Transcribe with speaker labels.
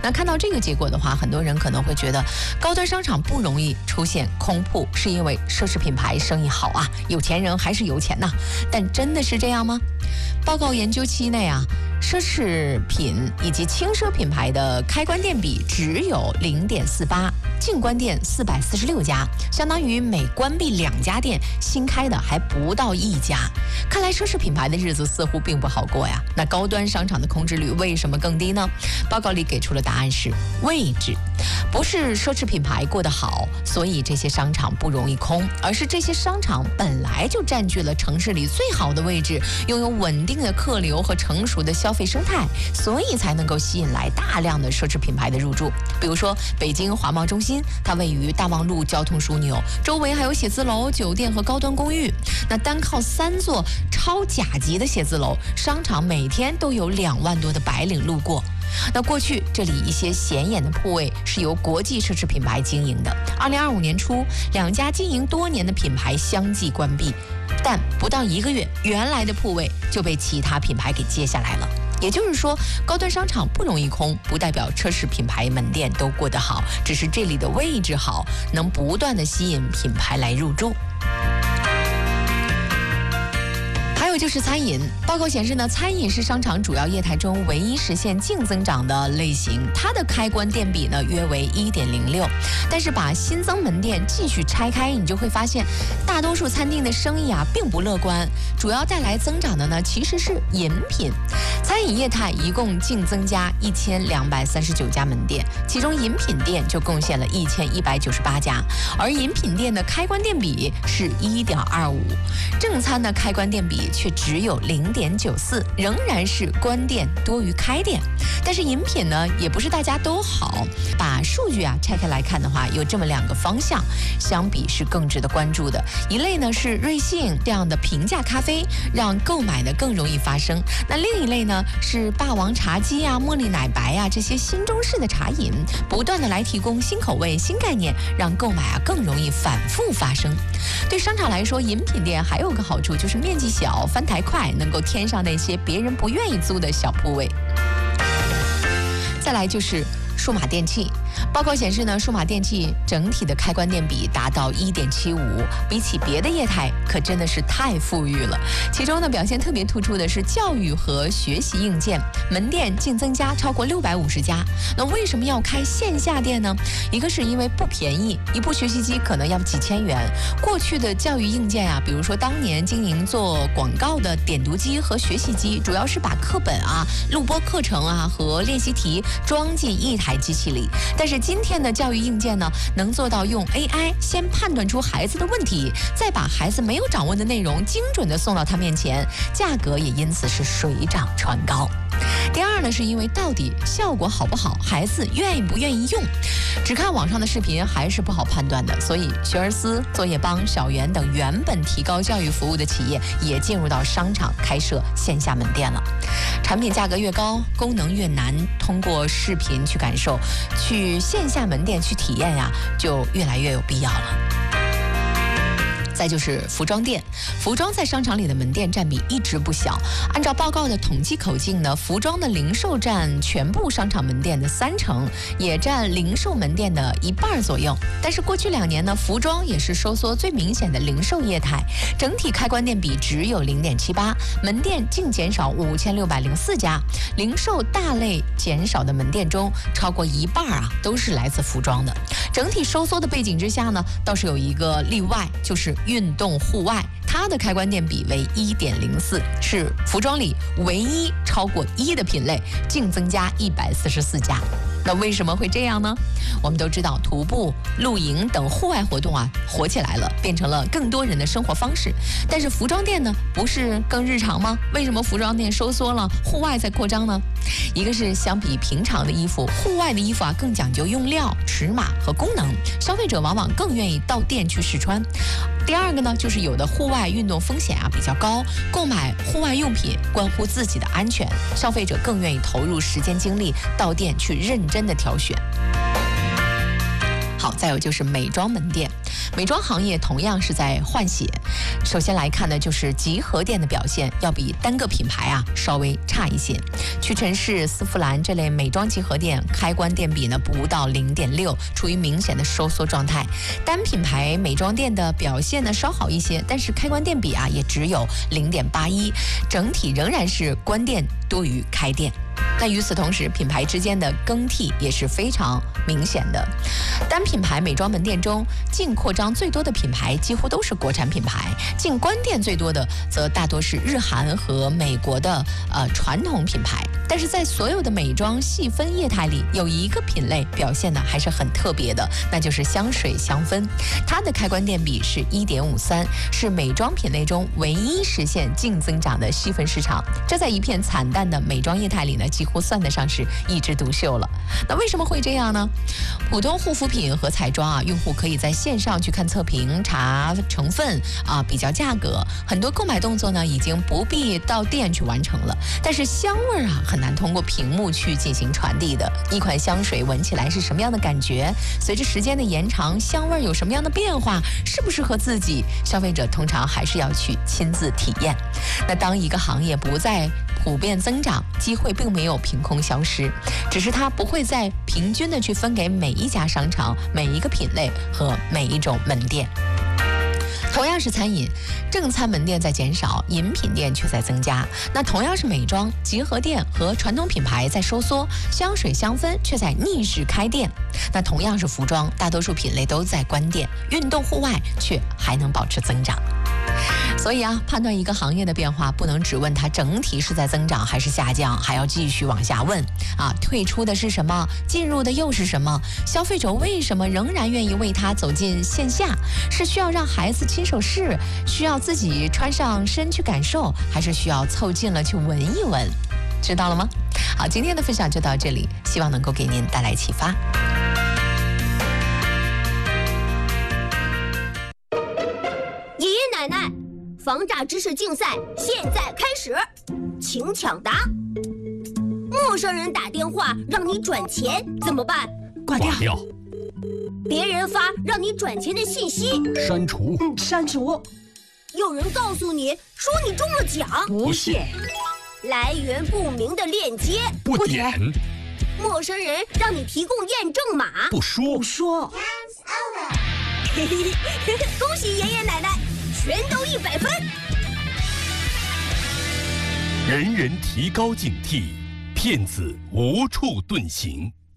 Speaker 1: 那看到这个结果的话，很多人可能会觉得高端商场不容易出现空铺，是因为奢侈品牌生意好啊，有钱人还是有钱呐。但真的是这样吗？报告研究期内啊，奢侈品以及轻奢品牌的开关店比只有0.48，净关店446家，相当于每关闭2家店，新开的还不到1家。看来奢侈品牌的日子似乎并不好过呀。那高端商场的空置率为什么更低呢？报告里给出了答案是位置，不是奢侈品牌过得好，所以这些商场不容易空，而是这些商场本来就占据了城市里最好的位置，拥有稳定的客流和成熟的消费生态，所以才能够吸引来大量的奢侈品牌的入驻。比如说北京华贸中心，它位于大望路交通枢纽，周围还有写字楼、酒店和高端公寓。那单靠3座超甲级的写字楼，商场每天都有2万多的白领路过。那过去这里一些显眼的铺位是由国际奢侈品牌经营的。2025年初，2家经营多年的品牌相继关闭，但不到1个月，原来的铺位就被其他品牌给接下来了。也就是说，高端商场不容易空，不代表奢侈品牌门店都过得好，只是这里的位置好，能不断的吸引品牌来入驻。还有就是餐饮，报告显示呢，餐饮是商场主要业态中唯一实现净增长的类型，它的开关店比呢约为1.06。但是把新增门店继续拆开，你就会发现，大多数餐厅的生意啊并不乐观，主要带来增长的呢其实是饮品。餐饮业态一共净增加1239家门店，其中饮品店就贡献了1198家，而饮品店的开关店比是1.25，正餐的开关店比却只有0.94，仍然是关店多于开店。但是饮品呢，也不是大家都好。把数据啊拆开来看的话，有这么2个方向，相比是更值得关注的。一类呢是瑞幸这样的平价咖啡，让购买呢更容易发生。那另一类呢是霸王茶姬啊、茉莉奶白啊这些新中式的茶饮，不断的来提供新口味、新概念，让购买啊更容易反复发生。对商场来说，饮品店还有个好处就是面积小、翻台快，能够添上那些别人不愿意租的小铺位。再来就是数码电器，报告显示呢，数码电器整体的开关店比达到1.75，比起别的业态可真的是太富裕了。其中呢，表现特别突出的是教育和学习硬件，门店净增加超过650家。那为什么要开线下店呢？一个是因为不便宜，一部学习机可能要几千元。过去的教育硬件啊，比如说当年经营做广告的点读机和学习机，主要是把课本啊、录播课程啊和练习题装进一台机器里。但是今天的教育硬件呢，能做到用 AI 先判断出孩子的问题，再把孩子没有掌握的内容精准的送到他面前，价格也因此是水涨船高。第二呢，是因为到底效果好不好，孩子愿不愿意用，只看网上的视频还是不好判断的。所以学而思、作业帮、小园等原本提高教育服务的企业也进入到商场开设线下门店了。产品价格越高，功能越难通过视频去感受，去线下门店去体验呀，就越来越有必要了。再就是服装店，服装在商场里的门店占比一直不小。按照报告的统计口径呢，服装的零售占全部商场门店的30%，也占零售门店的1半左右。但是过去2年呢，服装也是收缩最明显的零售业态，整体开关店比只有0.78，门店净减少5604家。零售大类减少的门店中，超过1半啊都是来自服装的。整体收缩的背景之下呢，倒是有一个例外，就是运动户外，它的开关店比为1.04，是服装里唯一超过1的品类，净增加144家。那为什么会这样呢？我们都知道徒步、露营等户外活动啊火起来了，变成了更多人的生活方式。但是服装店呢，不是更日常吗？为什么服装店收缩了，户外在扩张呢？一个是相比平常的衣服，户外的衣服啊更讲究用料、尺码和功能，消费者往往更愿意到店去试穿。第二个呢，就是有的户外运动风险啊比较高，购买户外用品关乎自己的安全，消费者更愿意投入时间精力到店去认真的挑选。好，再有就是美妆门店， 美妆行业同样是在换血。首先来看呢，就是集合店的表现要比单个品牌稍微差一些。屈臣氏、丝芙兰这类美妆集合店开关店比呢不到0.6，处于明显的收缩状态。单品牌美妆店的表现呢稍好一些，但是开关店比也只有0.81，整体仍然是关店多于开店。那与此同时，品牌之间的更替也是非常明显的。单品牌美妆门店中，净扩张最多的品牌几乎都是国产品牌，净关店最多的则大多是日韩和美国的传统品牌。但是在所有的美妆细分业态里，有一个品类表现呢还是很特别的，那就是香水香氛。它的开关店比是1.53，是美妆品类中唯一实现净增长的细分市场。这在一片惨淡的美妆业态里呢，几乎算得上是一枝独秀了。那为什么会这样呢？普通护肤品和彩妆用户可以在线上去看测评、查成分比较价格，很多购买动作呢已经不必到店去完成了。但是香味很难通过屏幕去进行传递的。一款香水闻起来是什么样的感觉？随着时间的延长，香味有什么样的变化？适不适合自己？消费者通常还是要去亲自体验。那当一个行业不再普遍增长，机会并没有凭空消失，只是它不会再平均的去分给每一家商场、每一个品类和每一种门店。同样是餐饮，正餐门店在减少，饮品店却在增加。那同样是美妆，集合店和传统品牌在收缩，香水香氛却在逆势开店。那同样是服装，大多数品类都在关店，运动户外却还能保持增长。所以判断一个行业的变化，不能只问它整体是在增长还是下降，还要继续往下问退出的是什么，进入的又是什么？消费者为什么仍然愿意为它走进线下？是需要让孩子亲手试，需要自己穿上身去感受，还是需要凑近了去闻一闻？知道了吗？好，今天的分享就到这里，希望能够给您带来启发。
Speaker 2: 爷爷奶奶，防诈知识竞赛现在开始，请抢答。陌生人打电话让你转钱怎么办？
Speaker 3: 挂掉。
Speaker 2: 别人发让你转钱的信息，
Speaker 3: 删除。
Speaker 4: 删除。
Speaker 2: 有人告诉你说你中了奖，
Speaker 4: 不信。
Speaker 2: 来源不明的链接，
Speaker 3: 不点。
Speaker 2: 陌生人让你提供验证码，
Speaker 3: 不说。
Speaker 2: 恭喜爷爷奶奶，全都100分。
Speaker 5: 人人提高警惕，骗子无处遁形。